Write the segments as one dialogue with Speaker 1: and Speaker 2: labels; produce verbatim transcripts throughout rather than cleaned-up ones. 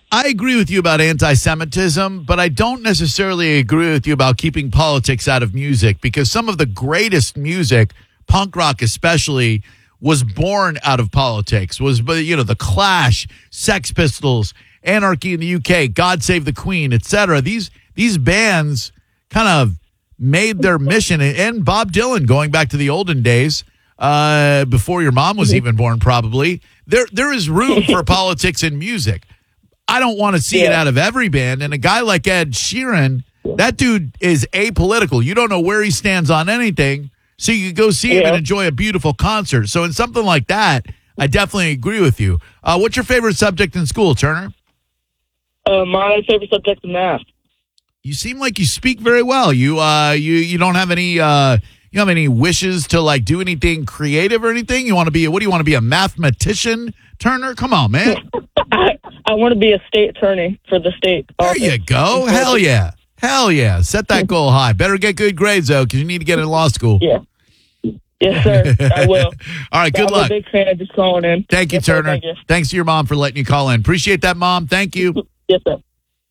Speaker 1: I agree with you about anti-Semitism, but I don't necessarily agree with you about keeping politics out of music, because some of the greatest music, punk rock especially, was born out of politics. Was, you know, the Clash, Sex Pistols, Anarchy in the U K, God Save the Queen, et cetera. These these bands kind of made their mission, and Bob Dylan, going back to the olden days, uh, before your mom was even born, probably. There there is room for politics in music. I don't want to see yeah. it out of every band. And a guy like Ed Sheeran, that dude is apolitical. You don't know where he stands on anything, so you go see him yeah. and enjoy a beautiful concert. So in something like that, I definitely agree with you. Uh, what's your favorite subject in school, Turner?
Speaker 2: Uh, my favorite subject is math.
Speaker 1: You seem like you speak very well. You uh, you you don't have any uh, you have any wishes to like do anything creative or anything? You want to be what do you want to be, a mathematician, Turner? Come on, man.
Speaker 2: I, I want to be a state attorney for the state.
Speaker 1: There you go. Hell yeah. Hell yeah. Set that goal high. Better get good grades, though, because you need to get in law school.
Speaker 2: Yeah. Yes, sir. I will.
Speaker 1: All right, good
Speaker 2: I'm
Speaker 1: luck.
Speaker 2: I'm a big fan of just calling in.
Speaker 1: Thank you,
Speaker 2: yes, sir,
Speaker 1: Turner.
Speaker 2: thank you.
Speaker 1: Thanks to your mom for letting you call in. Appreciate that, Mom. Thank you.
Speaker 2: Yes, sir.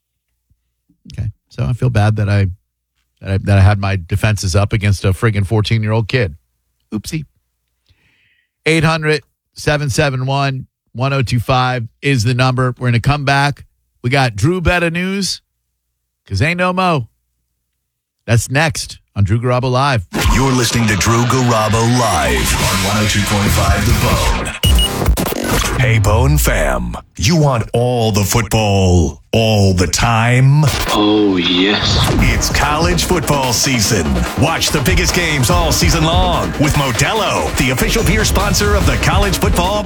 Speaker 1: Okay. So I feel bad that I that I, that I had my defenses up against a friggin' fourteen-year-old kid. Oopsie. eight hundred, seven seven one, one oh two five is the number. We're going to come back. We got Drew Betta news, because ain't no mo. That's next on Drew Garabo Live.
Speaker 3: You're listening to Drew Garabo Live on one oh two point five The Bone. Hey, Bone fam, you want all the football all the time?
Speaker 4: Oh, yes.
Speaker 3: It's college football season. Watch the biggest games all season long with Modelo, the official beer sponsor of the College Football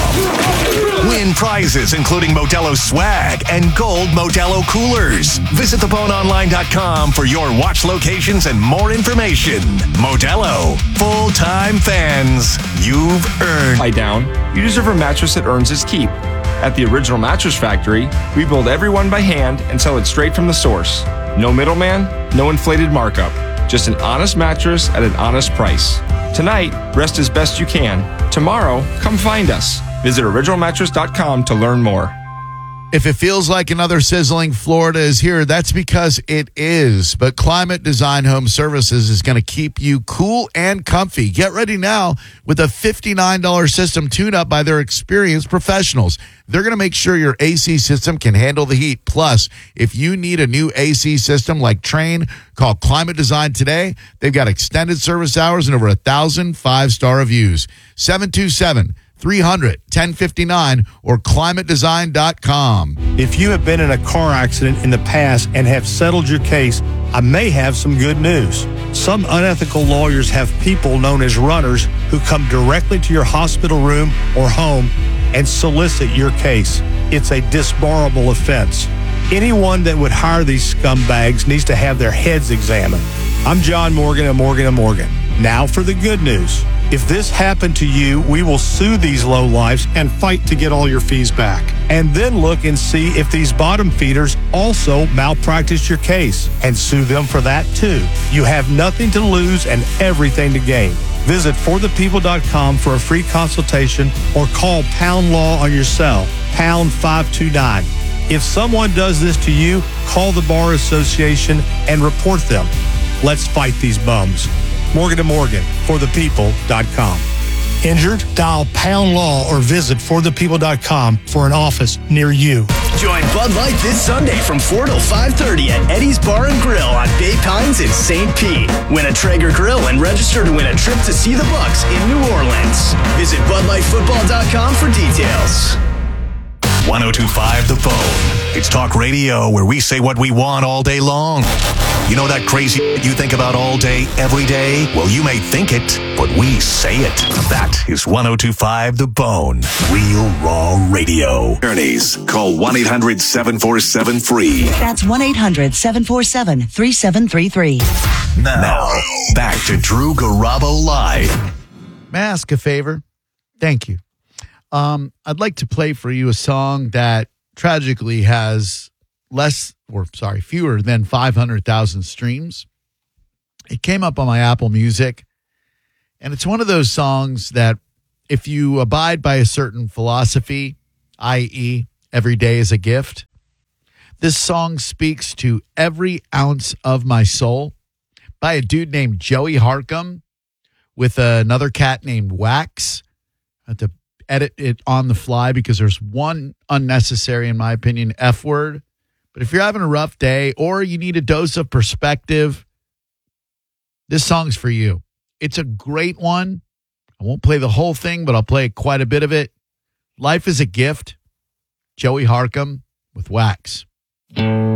Speaker 3: Playoff. Win prizes including Modelo swag and gold Modelo coolers. Visit the bone online dot com for your watch locations and more information. Modelo, full-time fans, you've earned.
Speaker 5: Lie down. You deserve a mattress that earns its keep. At the Original Mattress Factory, we build every one by hand and sell it straight from the source. No middleman, no inflated markup. Just an honest mattress at an honest price. Tonight, rest as best you can. Tomorrow, come find us. Visit original mattress dot com to learn more.
Speaker 1: If it feels like another sizzling Florida is here, that's because it is. But Climate Design Home Services is going to keep you cool and comfy. Get ready now with a fifty-nine dollars system tune-up by their experienced professionals. They're going to make sure your A C system can handle the heat. Plus, if you need a new A C system like Trane, call Climate Design today. They've got extended service hours and over a thousand five-star reviews. seven two seven, three hundred, ten fifty-nine or climate design dot com.
Speaker 6: If you have been in a car accident in the past and have settled your case, I may have some good news. Some unethical lawyers have people known as runners who come directly to your hospital room or home and solicit your case. It's a disbarable offense. Anyone that would hire these scumbags needs to have their heads examined. I'm John Morgan of Morgan and Morgan. Now for the good news. If this happened to you, we will sue these lowlifes and fight to get all your fees back. And then look and see if these bottom feeders also malpractice your case and sue them for that too. You have nothing to lose and everything to gain. Visit for the people dot com for a free consultation or call Pound Law on your cell, pound five two nine. If someone does this to you, call the Bar Association and report them. Let's fight these bums. Morgan and Morgan, for the people dot com. Injured? Dial Pound Law or visit for the people dot com for an office near you.
Speaker 7: Join Bud Light this Sunday from four till five thirty at Eddie's Bar and Grill on Bay Pines in Saint Pete. Win a Traeger grill and register to win a trip to see the Bucks in New Orleans. Visit bud light football dot com for details.
Speaker 3: one oh two point five The Bone. It's talk radio where we say what we want all day long. You know that crazy you think about all day, every day? Well, you may think it, but we say it. That is one oh two point five The Bone. Real raw radio. Ernie's. Call one eight hundred seven four seven free.
Speaker 8: That's one eight hundred seven four seven three seven three three.
Speaker 3: Now, now, back to Drew Garabo Live.
Speaker 1: May I ask a favor? Thank you. Um, I'd like to play for you a song that tragically has less, or sorry, fewer than five hundred thousand streams. It came up on my Apple Music, and it's one of those songs that if you abide by a certain philosophy, that is every day is a gift, This song speaks to every ounce of my soul by a dude named Joey Harcum with another cat named Wax. I had to edit it on the fly because there's one unnecessary, in my opinion, F word. But if you're having a rough day or you need a dose of perspective, this song's for you. It's a great one. I won't play the whole thing, but I'll play quite a bit of it. Life is a Gift, Joey Harcum with Wax.